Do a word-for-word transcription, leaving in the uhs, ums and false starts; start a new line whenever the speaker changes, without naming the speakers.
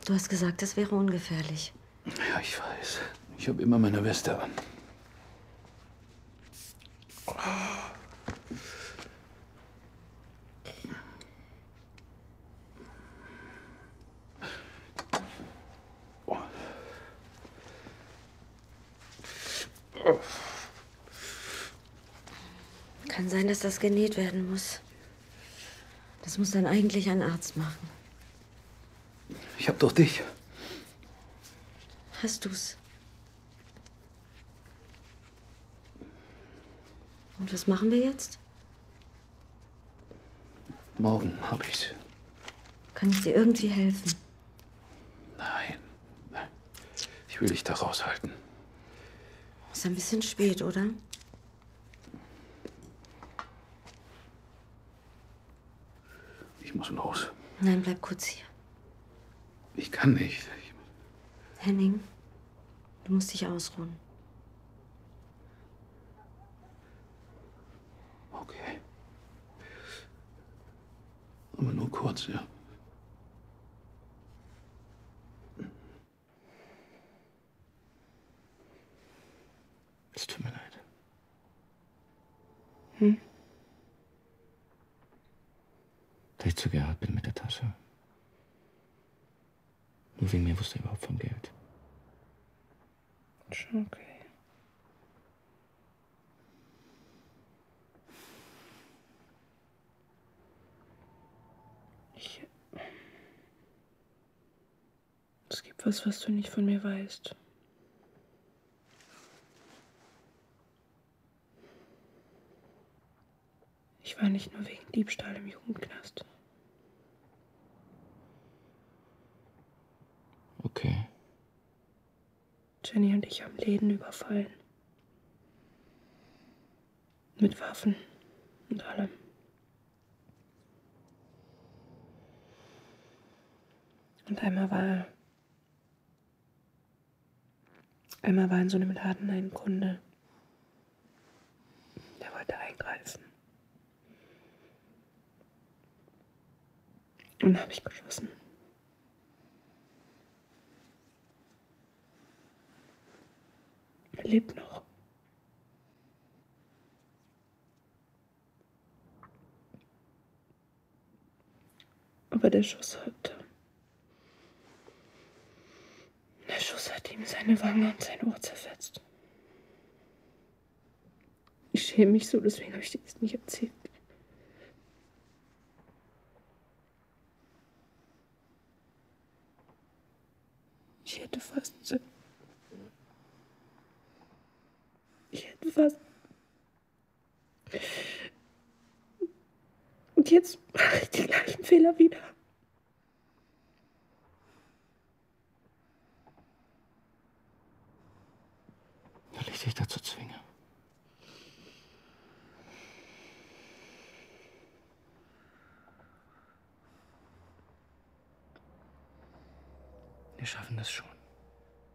Du hast gesagt, das wäre ungefährlich.
Ja, ich weiß. Ich habe immer meine Weste an.
Kann sein, dass das genäht werden muss. Das muss dann eigentlich ein Arzt machen.
Ich hab doch dich.
Hast du's? Und was machen wir jetzt?
Morgen hab ich's.
Kann ich dir irgendwie helfen?
Nein, nein. Ich will dich da raushalten.
Ist ein bisschen spät, oder?
Ich muss los.
Nein, bleib kurz hier.
Ich kann nicht. Ich...
Henning, du musst dich ausruhen.
Okay. Aber nur kurz, ja. Es tut mir leid.
Hm?
Dass ich zu Gerhard bin mit der Tasche. Nur wegen mir wusste er überhaupt vom Geld.
Schon okay. Ich... Es gibt was, was du nicht von mir weißt. Ich war nicht nur wegen Diebstahl im Jugendknast.
Okay.
Jenny und ich haben Läden überfallen. Mit Waffen und allem. Und einmal war... Einmal war in so einem Laden ein Kunde. Der wollte eingreifen. Und dann habe ich geschossen. Er lebt noch. Aber der Schuss hat... Der Schuss hat ihm seine Wange und sein Ohr zerfetzt. Ich schäme mich so, deswegen habe ich dir das nicht erzählt. Ich hätte fast... Ich hätte fast... Und jetzt mache ich die gleichen Fehler wieder.
Weil ich dich dazu zwinge. Wir schaffen das schon.